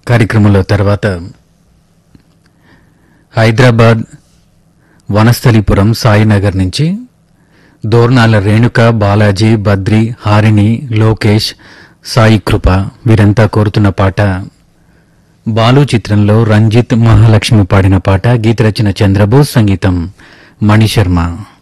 కార్యక్రమంలో తర్వాత హైదరాబాద్ వనస్థలిపురం సాయినగర్ నుంచి దోర్నాల రేణుక, బాలాజీ, బద్రి, హారిణి, లోకేష్, సాయి కృప వీరంతా కోరుతున్న పాట బాలు చిత్రంలో రంజిత్, మహాలక్ష్మి పాడిన పాట. గీత రచన చంద్రబోస్, సంగీతం మణిశర్మ.